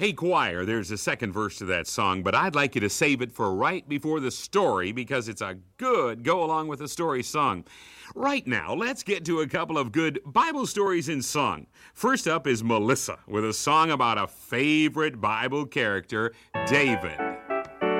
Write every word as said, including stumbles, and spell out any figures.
Hey, choir, there's a second verse to that song, but I'd like you to save it for right before the story because it's a good go along with the story song. Right now, let's get to a couple of good Bible stories in song. First up is Melissa with a song about a favorite Bible character, David.